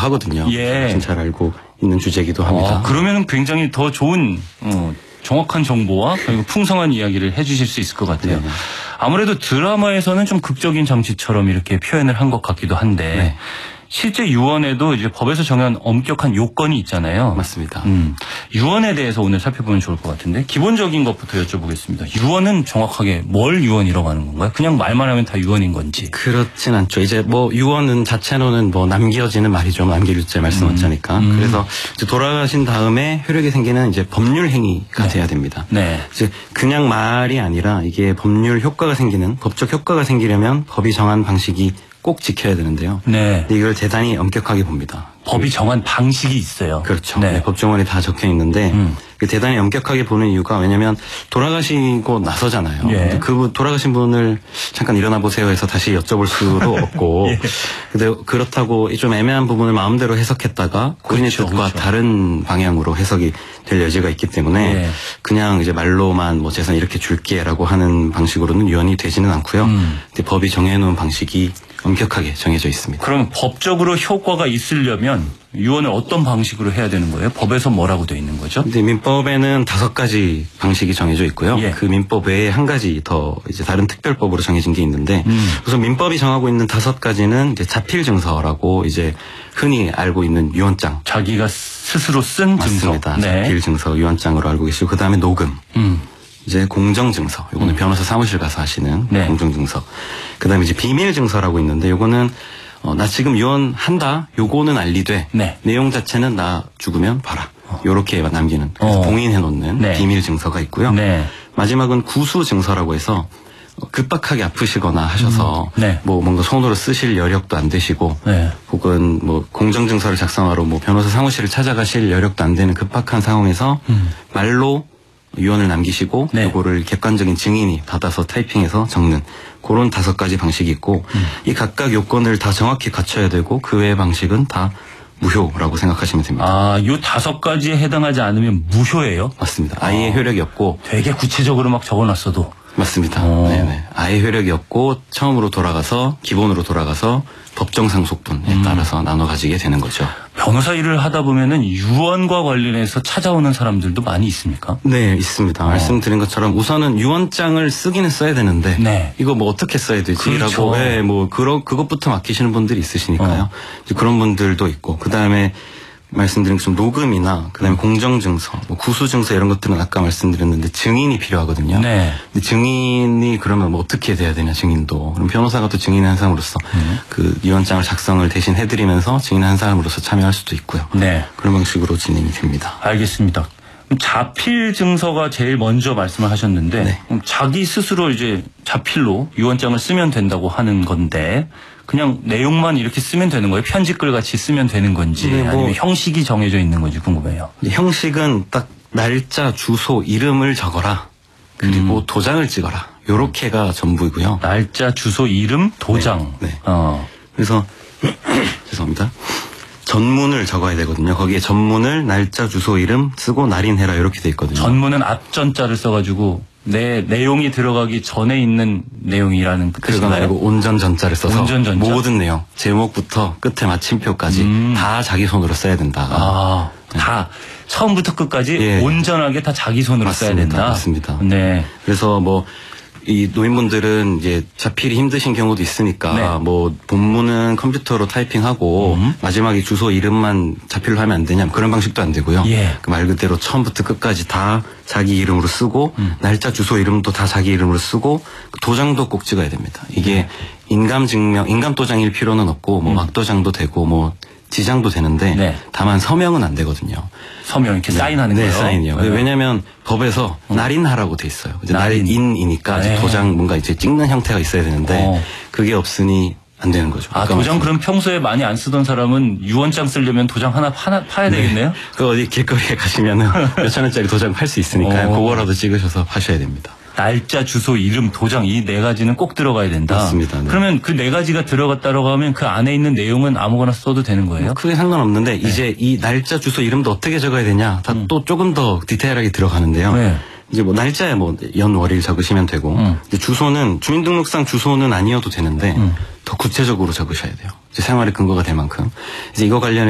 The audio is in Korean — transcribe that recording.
하거든요. 예. 잘 알고 있는 주제이기도 합니다. 그러면 굉장히 더 좋은 정확한 정보와 그리고 풍성한 이야기를 해주실 수 있을 것 같아요. 네. 아무래도 드라마에서는 좀 극적인 장치처럼 이렇게 표현을 한 것 같기도 한데 네. 실제 유언에도 이제 법에서 정한 엄격한 요건이 있잖아요. 맞습니다. 유언에 대해서 오늘 살펴보면 좋을 것 같은데 기본적인 것부터 여쭤보겠습니다. 유언은 정확하게 뭘 유언이라고 하는 건가요? 그냥 말만 하면 다 유언인 건지? 그렇진 않죠. 이제 뭐 유언은 자체로는 뭐 남겨지는 말이죠. 남길일제 말씀하자니까. 그래서 이제 돌아가신 다음에 효력이 생기는 이제 법률 행위가 돼야 됩니다. 네. 이제 그냥 말이 아니라 이게 법률 효과가 생기는 법적 효과가 생기려면 법이 정한 방식이 꼭 지켜야 되는데요. 네. 근데 이걸 대단히 엄격하게 봅니다. 법이 정한 방식이 있어요. 그렇죠. 네. 네, 법조문에 다 적혀 있는데 대단히 엄격하게 보는 이유가 왜냐하면 돌아가시고 나서잖아요. 예. 그 돌아가신 분을 잠깐 일어나 보세요 해서 다시 여쭤볼 수도 없고 예. 근데 그렇다고 좀 애매한 부분을 마음대로 해석했다가 고인의 뜻과 그렇죠. 다른 방향으로 해석이 될 여지가 있기 때문에 예. 그냥 이제 말로만 뭐 재산 이렇게 줄게라고 하는 방식으로는 유언이 되지는 않고요. 근데 법이 정해놓은 방식이 엄격하게 정해져 있습니다. 그럼 법적으로 효과가 있으려면 유언을 어떤 방식으로 해야 되는 거예요? 법에서 뭐라고 되어 있는 거죠? 근데 민법에는 5가지 방식이 정해져 있고요. 예. 그 민법 외에 한 가지 더 이제 다른 특별법으로 정해진 게 있는데 우선 민법이 정하고 있는 5가지는 이제 자필 증서라고 이제 흔히 알고 있는 유언장. 자기가 스스로 쓴 증서. 맞습니다. 네. 자필 증서 유언장으로 알고 계시고 그다음에 녹음. 이제 공정증서. 요거는 변호사 사무실 가서 하시는 네. 공정증서. 그다음에 이제 비밀증서라고 있는데 요거는 나 지금 유언한다. 요거는 알리되 네. 내용 자체는 나 죽으면 봐라. 요렇게 남기는 그래서 봉인해 놓는 네. 비밀증서가 있고요. 네. 마지막은 구수증서라고 해서 급박하게 아프시거나 하셔서 네. 뭐 뭔가 손으로 쓰실 여력도 안 되시고 네. 혹은 뭐 공정증서를 작성하러 뭐 변호사 사무실을 찾아가실 여력도 안 되는 급박한 상황에서 말로 유언을 남기시고 네. 이거를 객관적인 증인이 받아서 타이핑해서 적는 그런 5가지 방식이 있고 이 각각 요건을 다 정확히 갖춰야 되고 그 외의 방식은 다 무효라고 생각하시면 됩니다. 아, 요 5가지에 해당하지 않으면 무효예요? 맞습니다. 아예 효력이 없고 되게 구체적으로 막 적어놨어도. 맞습니다. 네네. 아예 효력이 없고 처음으로 돌아가서 기본으로 돌아가서 법정 상속분에 따라서 나눠 가지게 되는 거죠. 변호사 일을 하다 보면은 유언과 관련해서 찾아오는 사람들도 많이 있습니까? 네, 있습니다. 말씀드린 것처럼 우선은 유언장을 쓰기는 써야 되는데 네. 이거 뭐 어떻게 써야 되지라고 그렇죠. 네, 뭐 그것부터 맡기시는 분들이 있으시니까요. 이제 그런 분들도 있고 그다음에 말씀드린 것처럼 녹음이나 그다음에 공정증서, 뭐 구수증서 이런 것들은 아까 말씀드렸는데 증인이 필요하거든요. 네. 근데 증인이 그러면 뭐 어떻게 돼야 되냐 증인도. 그럼 변호사가 또 증인 한 사람으로서 그 유언장을 작성을 대신 해드리면서 증인 한 사람으로서 참여할 수도 있고요. 네. 그런 방식으로 진행이 됩니다. 알겠습니다. 그럼 자필 증서가 제일 먼저 말씀을 하셨는데 네. 그럼 자기 스스로 이제 자필로 유언장을 쓰면 된다고 하는 건데 그냥 내용만 이렇게 쓰면 되는 거예요? 편지글 같이 쓰면 되는 건지 네, 뭐 아니면 형식이 정해져 있는 건지 궁금해요. 형식은 딱 날짜, 주소, 이름을 적어라. 그리고 도장을 찍어라. 요렇게가 전부이고요. 날짜, 주소, 이름, 도장. 네. 그래서 죄송합니다. 전문을 적어야 되거든요. 거기에 전문을 날짜, 주소, 이름 쓰고 날인해라 이렇게 돼 있거든요. 전문은 앞전자를 써가지고 내 내용이 들어가기 전에 있는 내용이라는 그건 뜻인가요? 아니고 온전 전자를 써서 온전 전자? 모든 내용, 제목부터 끝에 마침표까지 다 자기 손으로 써야 된다. 아, 다 처음부터 끝까지 예. 온전하게 다 자기 손으로 써야 맞습니다. 된다. 맞습니다. 네. 그래서 뭐 이 노인분들은 이제 자필이 힘드신 경우도 있으니까 네. 뭐 본문은 컴퓨터로 타이핑하고 마지막에 주소 이름만 자필로 하면 안 되냐 그런 방식도 안 되고요. 예. 그 말 그대로 처음부터 끝까지 다 자기 이름으로 쓰고 날짜 주소 이름도 다 자기 이름으로 쓰고 도장도 꼭 찍어야 됩니다. 이게 인감 증명, 인감 도장일 필요는 없고 뭐 막도장도 되고 뭐 지장도 되는데 네. 다만 서명은 안 되거든요. 서명 이렇게 사인하는 네, 거요? 사인이요. 네. 왜냐하면 법에서 날인하라고 돼 있어요. 이제 날인. 날인이니까 네. 도장 뭔가 이제 찍는 형태가 있어야 되는데 그게 없으니 안 되는 거죠. 아, 도장 그럼 평소에 많이 안 쓰던 사람은 유언장 쓰려면 도장 하나 파야 되겠네요? 그 어디 길거리에 가시면은 몇천 원짜리 도장 팔 수 있으니까요. 그거라도 찍으셔서 파셔야 됩니다. 날짜, 주소, 이름, 도장 이 4가지는 꼭 들어가야 된다. 맞습니다. 네. 그러면 그 4가지가 들어갔다고 하면 그 안에 있는 내용은 아무거나 써도 되는 거예요? 크게 상관없는데 이제 이 날짜, 주소, 이름도 어떻게 적어야 되냐 다 또 조금 더 디테일하게 들어가는데요. 네. 이제 뭐 날짜에 뭐 연월일 적으시면 되고 이제 주소는 주민등록상 주소는 아니어도 되는데 더 구체적으로 적으셔야 돼요. 이제 생활의 근거가 될 만큼 이제 이거 관련해